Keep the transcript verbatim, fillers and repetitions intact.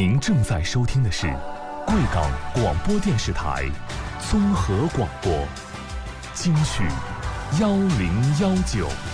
您正在收听的是贵港广播电视台综合广播，京剧幺零幺九。